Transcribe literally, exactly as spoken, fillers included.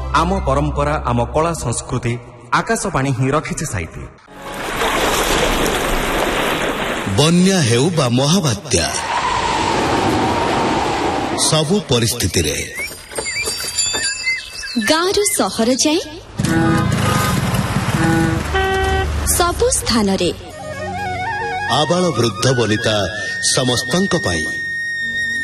आम परंपरा आम कला संस्कृति आकाशवाणी ही रखिছে साइती। बन्या हेउ बा महाबात्या सबु परिस्थिति रे गाँरु सहर जाए सबु स्थान रे आबाल वृद्ध वनिता समस्तंक पाई